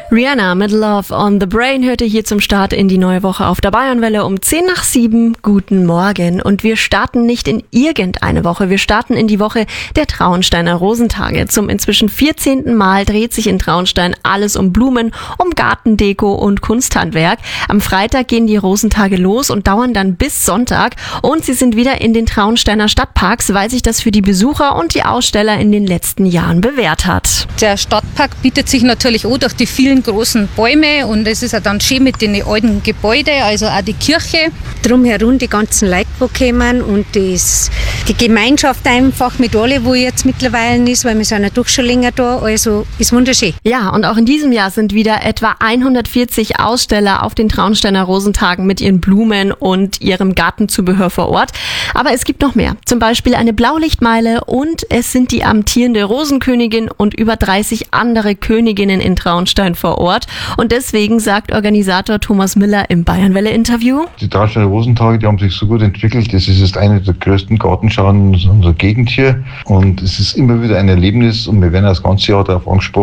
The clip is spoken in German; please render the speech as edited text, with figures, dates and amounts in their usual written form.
Rihanna mit Love on the Brain hörte hier zum Start in die neue Woche auf der Bayernwelle um 6:10. Guten Morgen. Und wir starten nicht in irgendeine Woche. Wir starten in die Woche der Traunsteiner Rosentage. Zum inzwischen 14. Mal dreht sich in Traunstein alles um Blumen, um Gartendeko und Kunsthandwerk. Am Freitag gehen die Rosentage los und dauern dann bis Sonntag. Und sie sind wieder in den Traunsteiner Stadtparks, weil sich das für die Besucher und die Aussteller in den letzten Jahren bewährt hat. Der Stadtpark bietet sich natürlich auch durch die vielen großen Bäume und es ist ja dann schön mit den alten Gebäuden, also auch die Kirche. Drumherum die ganzen Leute, die kommen und die Gemeinschaft einfach mit allen, wo jetzt mittlerweile ist, weil wir sind ja doch schon länger da, also ist wunderschön. Ja, und auch in diesem Jahr sind wieder etwa 140 Aussteller auf den Traunsteiner Rosentagen mit ihren Blumen und ihrem Gartenzubehör vor Ort. Aber es gibt noch mehr, zum Beispiel eine Blaulichtmeile und es sind die amtierende Rosenkönigin und über 30 andere Königinnen in Traunstein vor Ort. Und deswegen sagt Organisator Thomas Miller im Bayernwelle-Interview: Die Traunsteiner Rosentage, die haben sich so gut entwickelt. Das ist jetzt eine der größten Gartenschauen unserer Gegend hier. Und es ist immer wieder ein Erlebnis und wir werden das ganze Jahr darauf angesprochen.